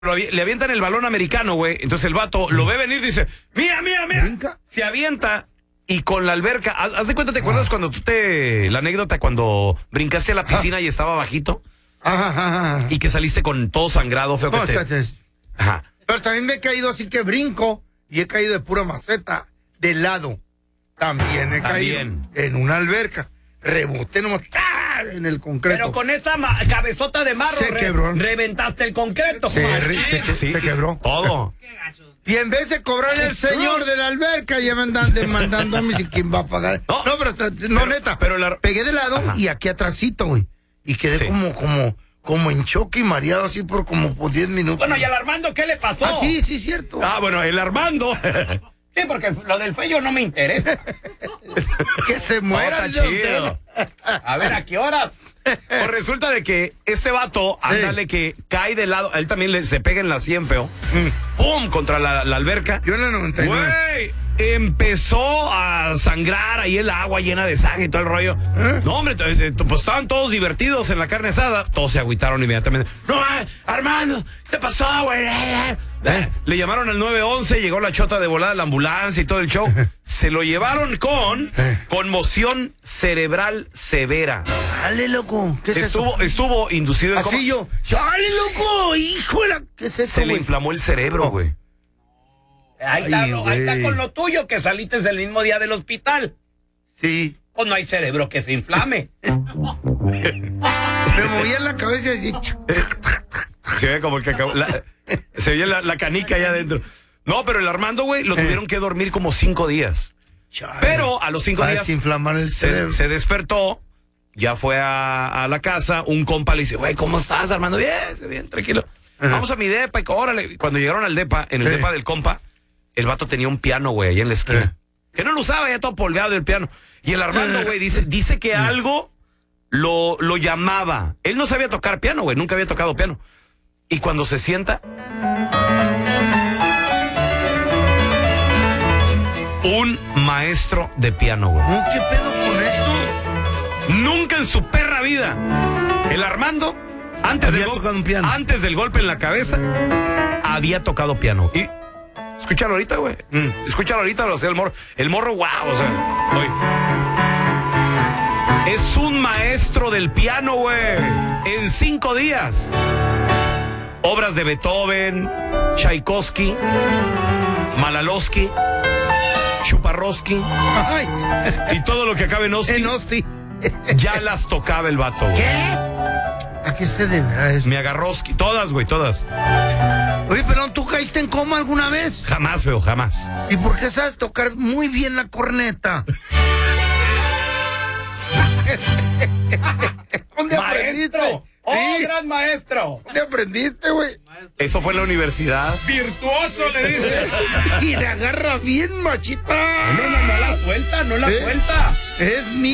le avientan el balón americano, güey. Entonces el vato lo ve venir y dice, mía. ¿Brinca? Se avienta y con la alberca, haz de cuenta, ¿te acuerdas cuando la anécdota cuando brincaste a la piscina y estaba bajito? Ajá. Y que saliste con todo sangrado, feo No, que te... Ajá. Pero también me he caído así que brinco y he caído de pura maceta, de lado. También he caído en una alberca. Reboté nomás en el concreto. Pero con esta cabezota de marro se quebró. Reventaste el concreto. Se quebró. Todo. Y en vez de cobrarle al señor de la alberca, ya me andan demandando a mí si quién va a pagar. No, No, neta. Pero pegué de lado y aquí atrásito, güey. Y quedé como en choque y mareado así por 10 minutos. Bueno, ¿y al Armando qué le pasó? Ah, sí, cierto. bueno, el Armando. Sí, porque lo del Fello no me interesa. Que se muera. Está chido. A ver, ¿a qué horas? Pues resulta de que este vato, ándale, que cae de lado, a él también se pega en la 100, feo. ¡Pum! Contra la alberca. Yo en la 99. Güey, empezó a sangrar ahí el agua llena de sangre y todo el rollo. No, hombre, pues estaban todos divertidos en la carne asada. Todos se agüitaron inmediatamente. No, Armando, ¿qué pasó, güey? Le llamaron al 911, llegó la chota de volada, la ambulancia y todo el show. Se lo llevaron con conmoción cerebral severa. Dale, loco. ¿Qué es eso? Estuvo inducido en coma. Así yo. ¡Dale, loco! ¡Híjole! ¿Qué es eso, Se le inflamó el cerebro, güey. Ahí está con lo tuyo, que saliste el mismo día del hospital. Sí. Pues no hay cerebro que se inflame. Me movía en la cabeza y así. Se ve como el que acabó. Se veía la canica allá adentro. No, pero el Armando, güey, lo tuvieron que dormir como 5 días. Chale. Pero a los 5 días desinflamar el cerebro. Se despertó, ya fue a la casa, un compa le dice, güey, ¿cómo estás, Armando? Bien, tranquilo. Vamos a mi depa y órale. Cuando llegaron al depa, en el depa del compa, el vato tenía un piano, güey, ahí en la esquina. Que no lo usaba, ya todo polveado el piano. Y el Armando, güey, dice que algo lo llamaba. Él no sabía tocar piano, güey, nunca había tocado piano. Y cuando se sienta, un maestro de piano, güey. ¿Qué pedo con esto? Nunca en su perra vida. El Armando, antes del golpe en la cabeza, había tocado piano. Y escúchalo ahorita, güey. Escúchalo ahorita, o sea, el morro, wow, o sea, oye. Es un maestro del piano, güey. En 5 días. Obras de Beethoven, Tchaikovsky, Malalowski, Chuparrosky y todo lo que acabe en Osti. Ya las tocaba el vato, güey. ¿Qué? ¿A qué se deberá eso? Me agarroski, todas, güey, todas. Oye, pero ¿tú caíste en coma alguna vez? Jamás, feo, jamás. ¿Y por qué sabes tocar muy bien la corneta? ¿Dónde aprendiste? Gran maestro! ¿Dónde aprendiste, güey? Eso fue en la universidad. ¡Virtuoso, le dice! Y le agarra bien, machita. No la suelta, no la suelta. Es